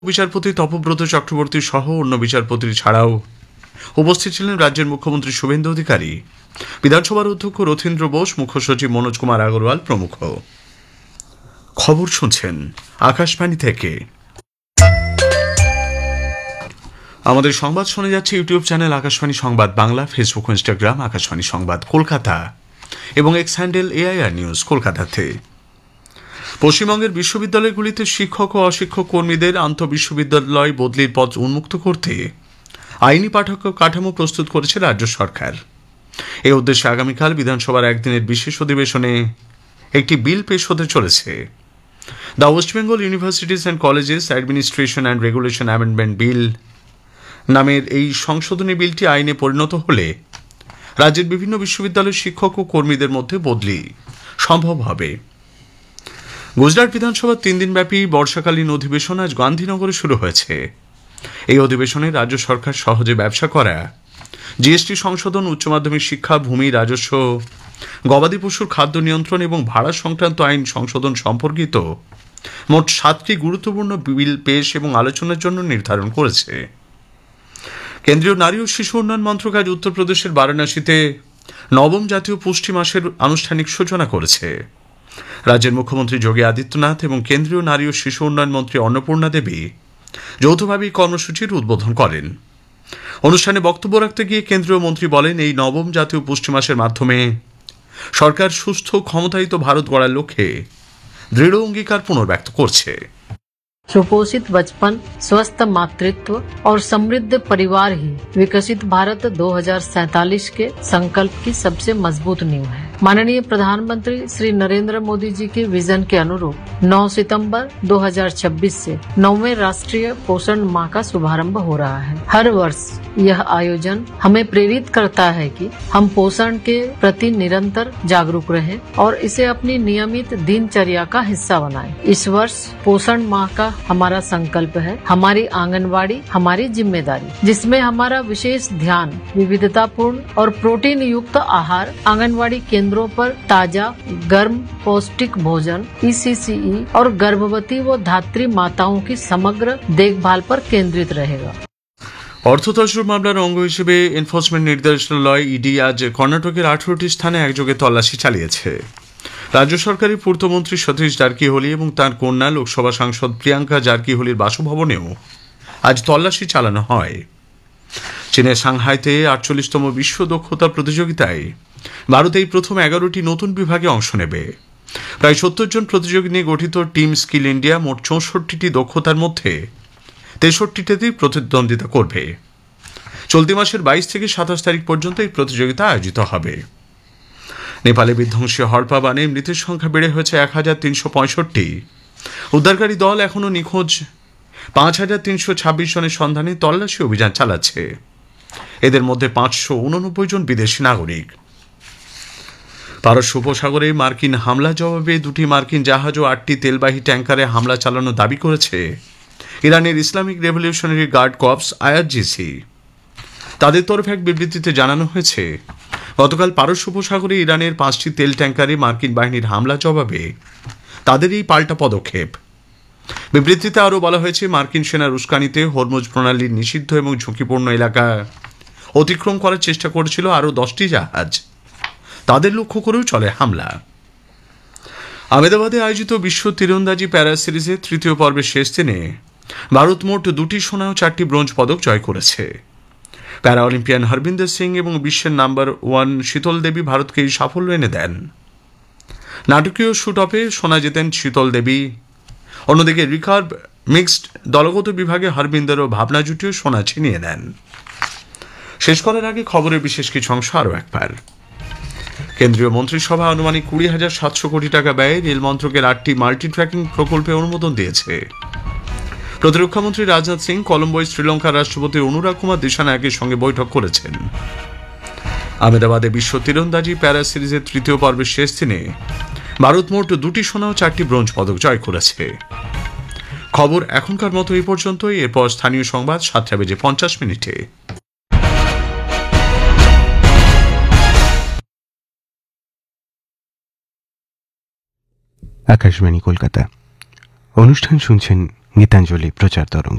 বিচারপতি তপব্রত চক্রবর্তী সহ অন্য বিচারপতি ছাড়াও উপস্থিত ছিলেন রাজ্যের মুখ্যমন্ত্রী শুভেন্দু অধিকারী, বিধানসভার অধ্যক্ষ রথীন্দ্র বোস, মুখ্য সচিব মনোজ কুমার আগরওয়াল প্রমুখ। খবর শুনছেন আকাশবাণী থেকে। আমাদের সংবাদ শোনা যাচ্ছে ইউটিউব চ্যানেল আকাশবাণী সংবাদ বাংলা, ফেসবুক ও ইনস্টাগ্রাম আকাশবাণী সংবাদ কলকাতা এবং এক্স হ্যান্ডেল AIR নিউজ কলকাতাতে। পশ্চিমবঙ্গের বিশ্ববিদ্যালয়গুলিতে শিক্ষক ও অশিক্ষক কর্মীদের আন্তঃবিশ্ববিদ্যালয় বদলির পথ উন্মুক্ত করতে আইনি কাঠামো প্রস্তুত করেছে রাজ্য সরকার। এই উদ্দেশ্যে আগামীকাল বিধানসভার একদিনের বিশেষ অধিবেশনে একটি বিল পেশ হতে চলেছে। The West Bengal universities and colleges administration and regulation amendment bill নামের এই সংশোধনী বিলটি আইনে পরিণত হলে রাজ্যের বিভিন্ন বিশ্ববিদ্যালয়ের শিক্ষক ও কর্মীদের মধ্যে বদলি সম্ভব হবে। গুজরাট বিধানসভার 3 দিনব্যাপী বর্ষাকালীন অধিবেশন আজ গান্ধীনগরে শুরু হয়েছে। এই অধিবেশনে রাজ্য সরকার সহজে ব্যবসা করা, জিএসটি সংশোধন, উচ্চ মাধ্যমিক শিক্ষা, ভূমি, রাজস্ব, গবাদি পশুর খাদ্য নিয়ন্ত্রণ এবং ভাড়া সংক্রান্ত আইন সংশোধন সম্পর্কিত মোট 7টি গুরুত্বপূর্ণ বিল পেশ এবং আলোচনার জন্য নির্ধারণ করেছে। কেন্দ্রীয় নারী ও শিশু উন্নয়ন মন্ত্রক আজ উত্তরপ্রদেশের বারাণসীতে 9ম জাতীয় পুষ্টি মাসের আনুষ্ঠানিক সূচনা করেছে। রাজ্যের মুখ্যমন্ত্রী যোগী আদিত্যনাথ এবং কেন্দ্রীয় নারী ও শিশু উন্নয়ন মন্ত্রী অন্নপূর্ণা দেবী যৌথভাবে এই কর্মসূচির উদ্বোধন করেন। অনুষ্ঠানে বক্তব্য রাখতে গিয়ে কেন্দ্রীয় মন্ত্রী বলেন, এই 9ম জাতীয় পুষ্টি মাসের মাধ্যমে সরকার সুস্থ ক্ষমতায়িত ভারত গড়ার লক্ষ্যে দৃঢ় অঙ্গীকার পুনর্ব্যক্ত করছে। सुपोषित बचपन, स्वस्थ मातृत्व और समृद्ध परिवार ही विकसित भारत 2047 के संकल्प की सबसे मजबूत नींव है। माननीय प्रधानमंत्री श्री नरेंद्र मोदी जी के विजन के अनुरूप 9 सितंबर 2026 से 9वें राष्ट्रीय पोषण माह का शुभारंभ हो रहा है। हर वर्ष यह आयोजन हमें प्रेरित करता है कि हम पोषण के प्रति निरंतर जागरूक रहें और इसे अपनी नियमित दिनचर्या का हिस्सा बनाएं। इस वर्ष पोषण माह का हमारा संकल्प है हमारी आंगनवाड़ी हमारी जिम्मेदारी, जिसमें हमारा विशेष ध्यान विविधतापूर्ण और प्रोटीन युक्त आहार, आंगनवाड़ी केंद्रों पर ताजा गर्म पौष्टिक भोजन, ECCE और गर्भवती व धात्री माताओं की समग्र देखभाल पर केंद्रित रहेगा। অর্থ তছরূপ মামলার অঙ্গ হিসেবে এনফোর্সমেন্ট নির্দেশালয় ইডি আজ কর্ণাটকের 18টি স্থানে একযোগে তল্লাশি চালিয়েছে। রাজ্য সরকারের পূর্তমন্ত্রী সতীশ জারকিহোলি এবং তাঁর কন্যা লোকসভা সাংসদ প্রিয়াঙ্কা জারকিহোলির বাসভবনেও আজ তল্লাশি চালানো হয়। চীনের সাংহাইতে 48তম বিশ্ব দক্ষতা প্রতিযোগিতায় ভারত এই প্রথম 11টি নতুন বিভাগে অংশ নেবে। প্রায় 70 জন প্রতিযোগী নিয়ে গঠিত টিম স্কিল ইন্ডিয়া মোট 64টি দক্ষতার মধ্যে 63টিতেই প্রতিদ্বন্দ্বিতা করবে। চলতি মাসের 22 থেকে 27 তারিখ পর্যন্ত এই প্রতিযোগিতা আয়োজিত হবে। নেপালে বিধ্বংসী হড়পা বানে মৃতের সংখ্যা বেড়ে হয়েছে 1365। উদ্ধারকারী দল এখনও নিখোঁজ 5326 জনের সন্ধানে তল্লাশি অভিযান চালাচ্ছে। এদের মধ্যে 589 জন বিদেশি নাগরিক। পারস্য উপসাগরে মার্কিন হামলা জবাবে 2টি মার্কিন জাহাজ ও 8টি তেলবাহী ট্যাঙ্কারে হামলা চালানোর দাবি করেছে ইরানের Islamic revolutionary guard corps IRGC। তাদের তরফে এক বিবৃতিতে জানানো হয়েছে, গতকাল পারস্য উপসাগরে ইরানের 5টি তেল ট্যাঙ্কারে মার্কিন বাহিনীর হামলা জবাবে তাদের এই পাল্টা পদক্ষেপ। বিবৃতিতে আরও বলা হয়েছে, মার্কিন সেনার উস্কানিতে হরমুজ প্রণালীর নিষিদ্ধ এবং ঝুঁকিপূর্ণ এলাকা অতিক্রম করার চেষ্টা করেছিল আরও 10টি জাহাজ। তাদের লক্ষ্য করেও চলে হামলা। আহমেদাবাদে আয়োজিত বিশ্ব তীরন্দাজি প্যারা সিরিজের 3য় পর্বের শেষ দিনে ভারত মোট 2টি সোনা ও 4টি ব্রোঞ্জ পদক জয় করেছে। প্যারা অলিম্পিয়ান হরবিন্দর সিং এবং বিশ্বের নাম্বার 1 শীতল দেবী ভারতকে এই সাফল্য এনে দেন। নাটকীয় শুট অফে সোনা জেতেন শীতল দেবী। অন্যদিকে রিকার্ভ মিক্সড দলগত বিভাগে হরবিন্দর ও ভাবনা জুটিও সোনা ছিনিয়ে নেন। শেষ করার আগে খবরের বিশেষ কিছু অংশ আরও একবার। কেন্দ্রীয় মন্ত্রিসভা আনুমানিক 20,700 কোটি টাকা ব্যয়ে রেল মন্ত্রকের 8টি মাল্টি ট্র্যাকিং প্রকল্পে অনুমোদন দিয়েছে। প্রতিরক্ষামন্ত্রী রাজনাথ সিং কলম্বোয় শ্রীলঙ্কার রাষ্ট্রপতি অনুরাগ কুমার দিশানায়কের সঙ্গে বৈঠক করেছেন। আহমেদাবাদে বিশ্ব তীরন্দাজি প্যারা সিরিজের 3য় পর্বের শেষ দিনে ভারত মোট 2টি সোনা ও 4টি ব্রোঞ্জ পদক জয় করেছে। খবর এখনকার মতো এই পর্যন্তই। এরপর স্থানীয় সংবাদ 7:50 আকাশবাণী কলকাতা। অনুষ্ঠান শুনছেন গীতাঞ্জলি প্রচার তরঙ্গে।